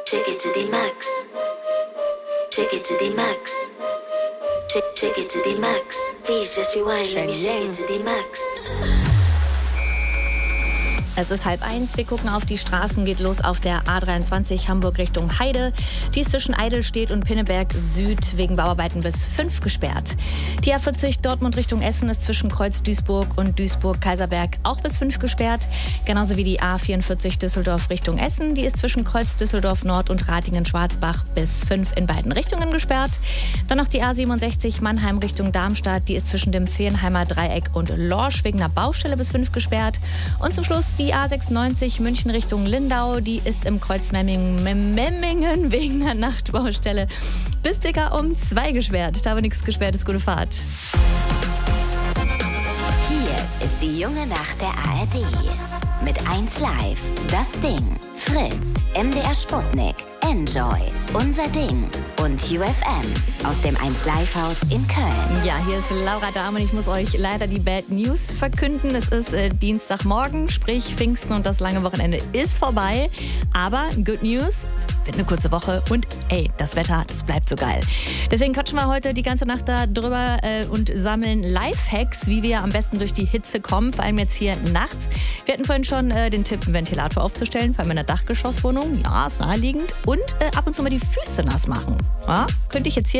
Take it to the max. Take it to the max. Take it to the max. Please just rewind. Let me take it to the max. Es ist 12:30, wir gucken auf die Straßen, geht los auf der A23 Hamburg Richtung Heide. Die ist zwischen Eidelstedt und Pinneberg Süd wegen Bauarbeiten bis 5 gesperrt. Die A40 Dortmund Richtung Essen ist zwischen Kreuz Duisburg und Duisburg-Kaiserberg auch bis 5 gesperrt. Genauso wie die A44 Düsseldorf Richtung Essen. Die ist zwischen Kreuz Düsseldorf Nord und Ratingen-Schwarzbach bis 5 in beiden Richtungen gesperrt. Dann noch die A67 Mannheim Richtung Darmstadt. Die ist zwischen dem Feenheimer Dreieck und Lorsch wegen einer Baustelle bis 5 gesperrt. Und zum Schluss die A96 München Richtung Lindau, die ist im Kreuz Memmingen wegen einer Nachtbaustelle bis ca. um 2 gesperrt. Da war nichts gesperrt, ist gute Fahrt. Hier ist die junge Nacht der ARD. Mit 1 Live, Das Ding, Fritz, MDR Sputnik, Enjoy, Unser Ding und UFM aus dem 1 Live Haus in Köln. Ja, hier ist Laura Dahm und ich muss euch leider die Bad News verkünden. Es ist Dienstagmorgen, sprich Pfingsten und das lange Wochenende ist vorbei. Aber Good News, wird eine kurze Woche und ey, das Wetter, das bleibt so geil. Deswegen quatschen wir heute die ganze Nacht da drüber und sammeln Lifehacks, wie wir am besten durch die Hitze kommen, vor allem jetzt hier nachts. Wir hatten vorhin schon den Tipp, einen Ventilator aufzustellen, vor allem in der Dachgeschosswohnung. Ja, ist naheliegend. Und ab und zu mal die Füße nass machen. Ja, könnte ich jetzt hier